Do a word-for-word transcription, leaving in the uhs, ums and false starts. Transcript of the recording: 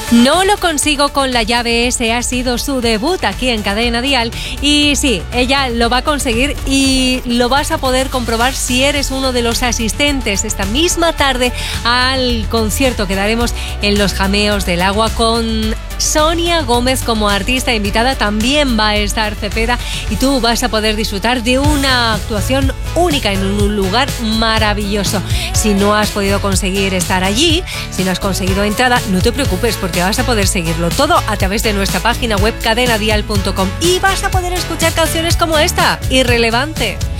No lo consigo con la llave, ese ha sido su debut aquí en Cadena Dial. Y sí, ella lo va a conseguir y lo vas a poder comprobar si eres uno de los asistentes esta misma tarde al concierto que daremos en Los Jameos del Agua con Sonia Gómez como artista invitada. También va a estar Cepeda y tú vas a poder disfrutar de una actuación única en un lugar maravilloso. Si no has podido conseguir estar allí, si no has conseguido entrada, no te preocupes porque vas a poder seguirlo todo a través de nuestra página web cadena dial punto com y vas a poder escuchar canciones como esta, Irrelevante.